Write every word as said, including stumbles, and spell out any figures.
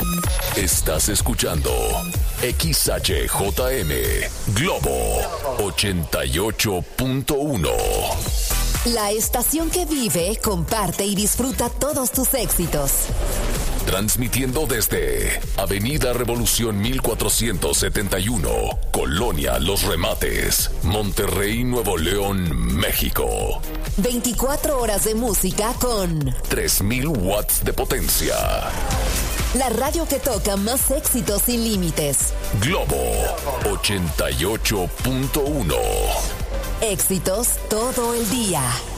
Estás escuchando X H J M Globo ochenta y ocho punto uno. La estación que vive, comparte y disfruta todos tus éxitos. Transmitiendo desde Avenida Revolución mil cuatrocientos setenta y uno, Colonia Los Remates, Monterrey, Nuevo León, México. veinticuatro horas de música con tres mil watts de potencia. La radio que toca más éxitos sin límites. Globo ochenta y ocho punto uno. Éxitos todo el día.